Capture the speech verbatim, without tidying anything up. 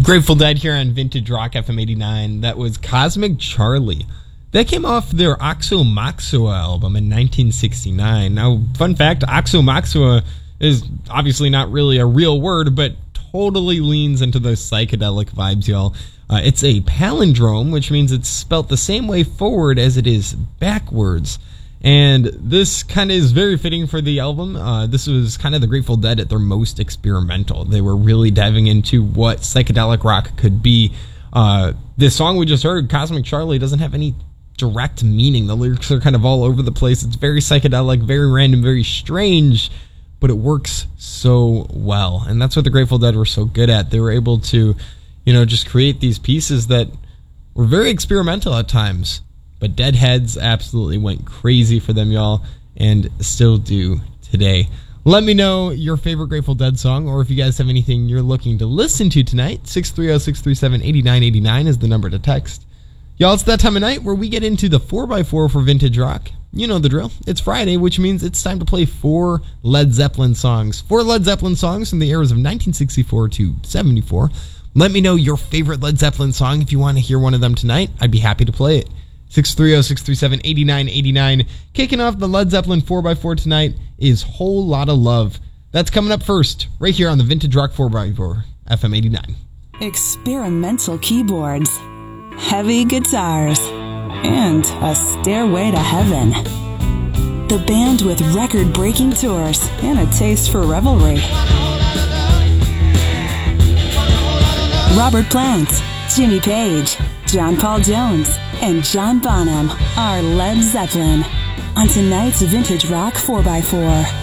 Grateful Dead here on Vintage Rock F M eighty-nine. That was Cosmic Charlie. That came off their Oxo Moxoa album in nineteen sixty-nine. Now, fun fact, Oxo Moxoa is obviously not really a real word, but totally leans into those psychedelic vibes, y'all. Uh, it's a palindrome, which means it's spelt the same way forward as it is backwards. And this kind of is very fitting for the album. Uh, this was kind of the Grateful Dead at their most experimental. They were really diving into what psychedelic rock could be. Uh, this song we just heard, Cosmic Charlie, doesn't have any direct meaning. The lyrics are kind of all over the place. It's very psychedelic, very random, very strange, but it works so well. And that's what the Grateful Dead were so good at. They were able to, you know, just create these pieces that were very experimental at times. But Deadheads absolutely went crazy for them, y'all, and still do today. Let me know your favorite Grateful Dead song, or if you guys have anything you're looking to listen to tonight. six three zero, six three seven, eight nine eight nine is the number to text. Y'all, it's that time of night where we get into the four by four for Vintage Rock. You know the drill. It's Friday, which means it's time to play four Led Zeppelin songs. Four Led Zeppelin songs from the eras of nineteen sixty-four to seventy-four. Let me know your favorite Led Zeppelin song if you want to hear one of them tonight. I'd be happy to play it. six three zero, six three seven, eight nine eight nine. Kicking off the Led Zeppelin four by four tonight is Whole Lotta Love. That's coming up first, right here on the Vintage Rock four by four, F M eighty-nine. Experimental keyboards, heavy guitars, and a stairway to heaven. The band with record-breaking tours and a taste for revelry. Robert Plant, Jimmy Page, John Paul Jones, and John Bonham are Led Zeppelin on tonight's Vintage Rock four by four.